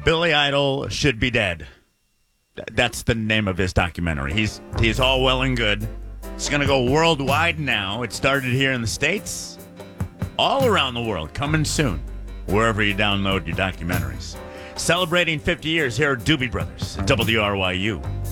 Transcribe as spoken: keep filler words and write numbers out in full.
Billy Idol should be dead. Th- That's the name of his documentary. He's he's all well and good. It's going to go worldwide now. It started here in the States, all around the world, coming soon, wherever you download your documentaries. Celebrating fifty years, here are Doobie Brothers at W R Y U.